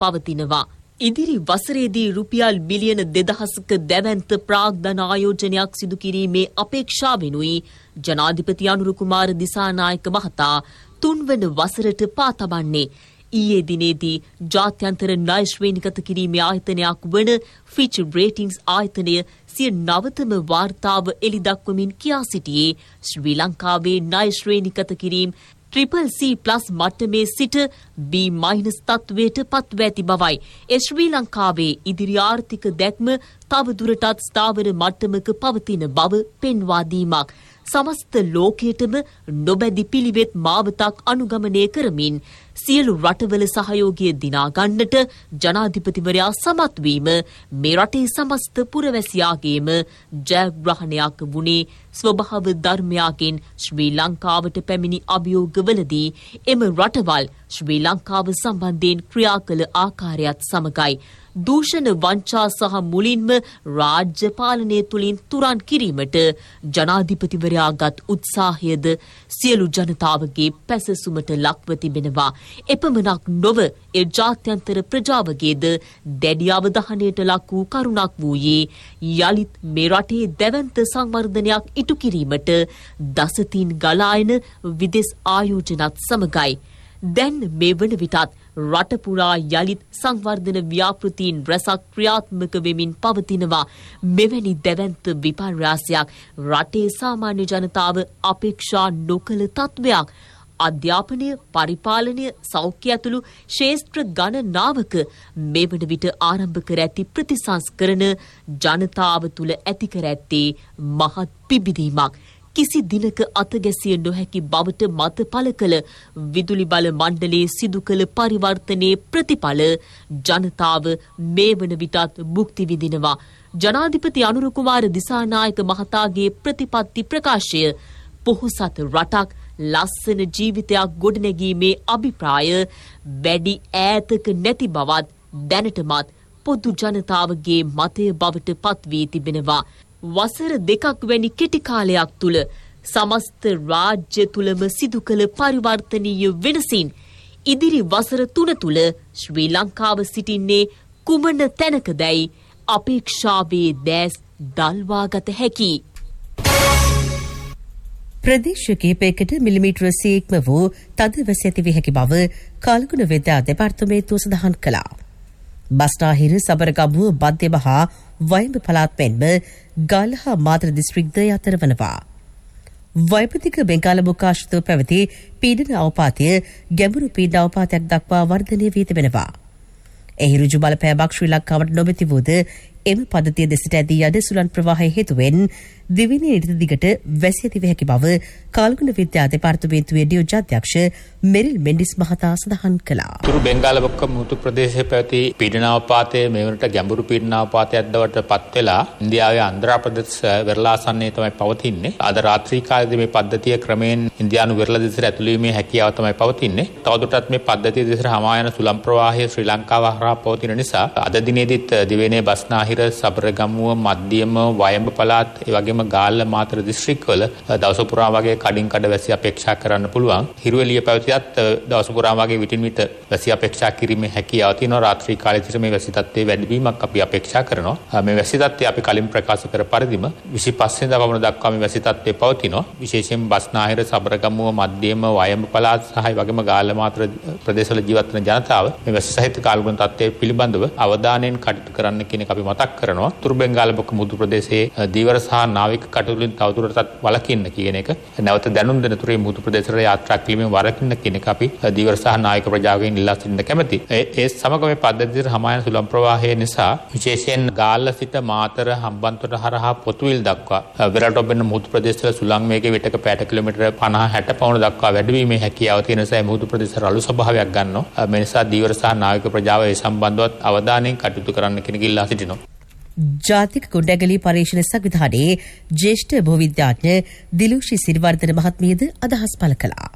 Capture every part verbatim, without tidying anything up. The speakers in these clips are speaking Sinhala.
පවතිනවා. ඉදිරි වසරේදී රුපියල් බිලියන දෙදහසක දැවැන්ත ප්‍රාග්ධන ආයෝජනයක් සිදු කිරීමේ අපේක්ෂාවෙනුයි ජනාධිපති අනුර කුමාර දිසානායක මහතා තුන්වන වසරට පා තබන්නේ. ඊයේ දිනේදී ජාත්‍යන්තර ණය ශ්‍රේණිගත කිරීමේ ආයතනයක් වන ෆිච් රේටින්ග්ස් ආයතනය සිය නවතම වාර්තාව එළි දක්වමින් කියා සිටියේ ශ්‍රී ලංකාවේ ණය ශ්‍රේණිගත කිරීම ට්‍රිපල් සී ප්ලස් මට්ටමේ සිට බී මයිනස් තත්වයට පත්ව ඇති බවයි. ඒ ශ්‍රී ලංකාවේ ඉදිරි ආර්ථික දැක්ම තව දුරටත් ස්ථාවර මට්ටමක පවතින බව පෙන්වා දීමක්. සමස්ත ලෝකයටම නොබැදි පිළිවෙත් මාවතක් අනුගමනය කරමින් සියලු රටවල සහයෝගය දිනා ගන්නට ජනාධිපතිවරයා සමත් වීම මේ රටේ සමස්ත පුරවැසියාගේම ජයග්‍රහණයක් වුණේ. ස්වභාව ධර්මයාගෙන් ශ්‍රී ලංකාවට පැමිණි අභියෝගවලදී එම රටවල් ශ්‍රී ලංකාව සම්බන්ධයෙන් ක්‍රියා කළ ආකාරයත් සමගයි. දූෂණ වංචා සහ මුලින්ම රාජ්‍ය පාලනය තුළින් තුරන් කිරීමට ජනාධිපතිවරයාගත් උත්සාහයද සියලු ජනතාවගේ පැසසුමට ලක්ව තිබෙනවා. එපමණක් නොව ඒ ජාත්‍යන්තර ප්‍රජාවගේද දැඩි අවධානයට ලක් වූ කරුණක් වූයේ යළිත් මේ රටේ දැවැන්ත සංවර්ධනයක් ඉටු කිරීමට දසතින් ගලායන විදෙස් ආයෝජනත් සමගයි. දැන් මේ වන විටත් රට පුරා යළිත් සංවර්ධන ව්‍යාපෘතීන් රැසක් ක්‍රියාත්මක වෙමින් පවතිනවා. මෙවැනි දැවැන්ත විපර්යාසයක් රටේ සාමාන්‍ය ජනතාව අපේක්ෂා නොකළ තත්වයක්. අධ්‍යාපනය, පරිපාලනය, සෞඛ්‍ය ඇතුළු ශේෂ්ත්‍ර ගණනාවක මේ වන විට ආරම්භ කර ඇති ප්‍රතිසංස්කරණ ජනතාව තුළ ඇති කර ඇත්තේ මහත් පිබිදීමක්. කිසි දිනක අතගැසිය නොහැකි බවට මත පළ කළ විදුලි බල මණ්ඩලයේ සිදු කළ පරිවර්තනයේ ප්‍රතිඵල ජනතාව මේ වන විටත් භුක්ති විඳිනවා. ජනාධිපති අනුර කුමාර දිසානායක මහතාගේ ප්‍රතිපත්ති ප්‍රකාශය පොහොසත් රටක් ලස්සන ජීවිතයක් ගොඩනැගීමේ අභිප්‍රාය වැඩි ඈතක නැති බවත් දැනටමත් පොදු ජනතාවගේ මතය බවට පත් වී තිබෙනවා. වසර දෙකක් වැනි කෙටි කාලයක් තුළ සමස්ත රාජ්‍ය තුළම සිදු කළ පරිවර්තනීය වෙනසින් ඉදිරි වසර තුන තුළ ශ්‍රී ලංකාව සිටින්නේ කුමන තැනකදැයි අපේක්ෂාවේ දැස් දල්වාගත හැකි. ප්‍රදේශ කිහිපයකට මිලිමීටර සීක්ම වූ තද වැසි ඇති විය හැකි බව කාලගුණ විද්‍යා දෙපාර්තමේන්තුව සඳහන් කළා. බස්නාහිර, සබරගමුව, බද්දෙම හා වයඹ පළාත් මෙන්ම ගාල්ල හා මාතර දිස්ත්‍රික්කය අතර වනවා. වෛපතික බෙන්ගාල මුඛාශ්‍රිතව පැවති පීඩන අවපාතය ගැඹුරු පීඩන අවපාතයක් දක්වා වර්ධනය වී තිබෙනවා. එහි ඍජු බලපෑමක් ශ්‍රී ලංකාවට නොමැති වූද එම පද්ධතිය දෙසට ඇදී යන සුළං ප්‍රවාහය හේතුවෙන් දිවිනි නිරිත දිගට වැසි ඇති විය හැකි බව කාලගුණ විද්‍යා දෙපාර්තමේන්තුවේ නියෝජ්‍ය අධ්‍යක්ෂ මෙරිල් මෙන්ඩිස් මහතා සඳහන් කළා. තුරු බෙන්ගාලබොක්ක මුතු ප්‍රදේශයේ පැවති පීඩනාවපාතයේ මෙවරට ගැඹුරු පීඩනාවපාතයක් බවට පත් වෙලා ඉන්දියාවේ ආන්ධ්‍ර ප්‍රදේශ වෙරළාසන්නයේ තමයි පවතින්නේ. අද රාත්‍රී කාලයේදී මේ පද්ධතිය ක්‍රමයෙන් ඉන්දියානු වෙරළ දෙසට ඇතුළු වීමේ හැකියාව තමයි පවතින්නේ. තවදුරටත් මේ පද්ධතිය දෙසට හමා යන සුළං ප්‍රවාහය ශ්‍රී ලංකාව හරහා පවතින නිසා අද දිනේදීත් දිවයිනේ බස්නාහිර, සබරගමුව, මධ්‍යම, වයඹ පළාත් ඒ වගේම ගාල්ල, මාතර දිස්ත්‍රික්කවල දවස පුරා වගේ කඩින් කඩ වැසි අපේක්ෂා කරන්න පුළුවන්. හිරුවෙලිය පැවතියත් දවස පුරා වගේ විටින් විට වැසි අපේක්ෂා කිරීමේ හැකියාව තියෙනවා. රාත්‍රී කාලයේ සිට මේ වැසි තත්ත්වයේ වැඩිවීමක් අපි අපේක්ෂා කරනවා. මේ වැසි තත්ත්වය අපි කලින් ප්‍රකාශ කර පරිදිම විසිපස් වෙනිදා පමණ දක්වා මේ වැසි තත්ත්වය පවතිනවා. විශේෂයෙන් බස්නාහිර, සබරගමුව, මධ්‍යම, වයඹ පළාත් සහ ඒ වගේම ගාල්ල, මාතර ප්‍රදේශවල ජීවත් වන ජනතාව මේ වැසි සහිත කාලගුණ තත්ත්වය පිළිබඳව අවධානයෙන් කටයුතු කරන්න කියන එක අපි මතක් කරනවා. තුරු බෙන්ගාලබොක්ක මුහුදු ප්‍රදේශයේ දීවර සහ නාවික කටයුතුලින් තවදුරටත් වළකින්න කියන එක, නැවත දැනුම් දෙන තුරේ මුහුදු ප්‍රදේශවල යාත්‍රා කිරීමෙන් වළකින්න කියන එක අපි දීවර සහ නාවික ප්‍රජාවගෙන් ඉල්ලා සිටින්න කැමැති. ඒ සමග මේ පද්ධතියට හමායන සුළං ප්‍රවාහය නිසා විශේෂයෙන් ගාල්ල සිට මාතර, හම්බන්තොට හරහා පොතුවිල් දක්වා වෙරළට ඔබෙන මුහුදු ප්‍රදේශවල සුළං වේගය විටක පැයට කිලෝමීටර පනහ හැට පමණ දක්වා වැඩිවීමේ හැකියාව තියෙන නිසා මුහුදු ප්‍රදේශ රළු ස්වභාවයක් ගන්නවා. මේ නිසා දීවර සහ නාවික ප්‍රජාව ඒ සම්බන්ධව අවධානයෙන් කටයුතු කරන්න කියන එක ඉල්ලා සිටිනවා. ජාතික ගොඩනැගිලි පරීක්ෂණ සංවිධානයේ ජ්‍යෙෂ්ඨ භූවිද්‍යාඥ දිලුෂි සිරිවර්ධන මහත්මියද අදහස් පළ කළා.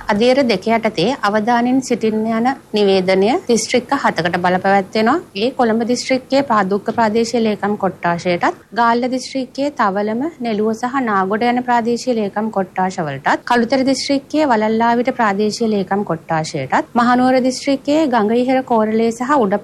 අධීර දෙක යටතේ අවධානයෙන් සිටින්න යන නිවේදනය දිස්ත්‍රික්ක හතකට බලපැවැත්වෙනවා. ඒ කොළඹ දිස්ත්‍රික්කයේ පාදුක්ක ප්‍රාදේශීය ලේකම් කොට්ටාශයටත්, ගාල්ල දිස්ත්‍රික්කයේ තවලම, නෙළුව සහ නාගොඩ යන ප්‍රාදේශීය ලේකම් කොට්ටාශවලටත්, කළුතර දිස්ත්‍රික්කයේ වලල්ලාවිට ප්‍රාදේශීය ලේකම් කොට්ටාශයටත්, මහනුවර දිස්ත්‍රික්කයේ ගංගයිහෙර කෝරළේ සහ උඩ